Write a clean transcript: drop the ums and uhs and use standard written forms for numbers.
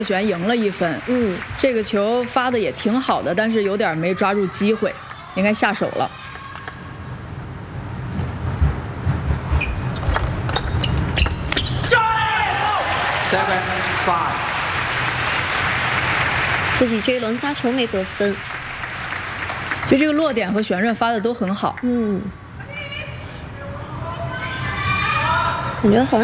璇赢了1分。这个球发的也挺好的，但是有点没抓住机会，应该下手了。 7-5， 自己这一轮发球没得分。 其实这个落点和旋转发的都很好。 感觉好像。